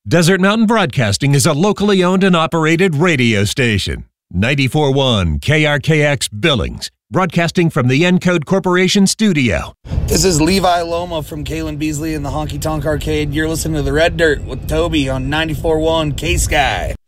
Desert Mountain Broadcasting is a locally owned and operated radio station. 94.1 KRKX Billings, broadcasting from the Encode Corporation studio. This is Levi Loma from Kalen Beasley and the Honky Tonk Arcade. You're listening to The Red Dirt with Toby on 94.1 K-Sky.